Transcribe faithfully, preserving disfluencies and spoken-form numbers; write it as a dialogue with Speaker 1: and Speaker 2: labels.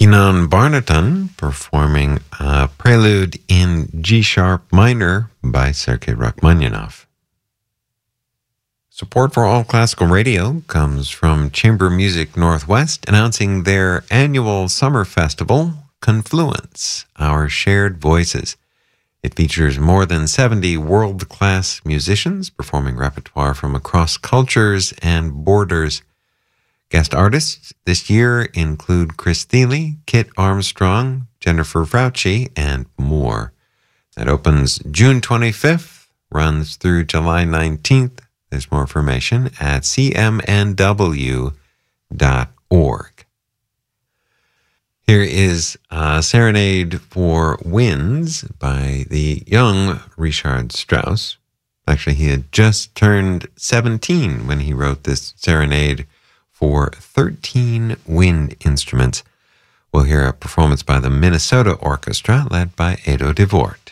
Speaker 1: Inan Barnaton performing a prelude in G-sharp minor by Sergei Rachmaninoff. Support for All Classical Radio comes from Chamber Music Northwest, announcing their annual summer festival, Confluence, Our Shared Voices. It features more than seventy world-class musicians performing repertoire from across cultures and borders. Guest artists this year include Chris Thile, Kit Armstrong, Jennifer Fauci, and more. That opens June twenty-fifth, runs through July nineteenth. There's more information at c m n w dot org. Here is a Serenade for Winds by the young Richard Strauss. Actually, he had just turned seventeen when he wrote this serenade for thirteen wind instruments. We'll hear a performance by the Minnesota Orchestra led by Edo de Voort.